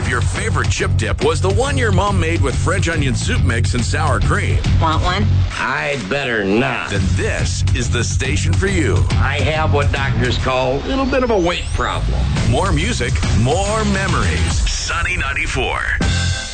If your favorite chip dip was the one your mom made with French onion soup mix and sour cream, Want one? I'd better not. then this is the station for you. I have what doctors call a little bit of a weight problem. More music, more memories. Sunny 94.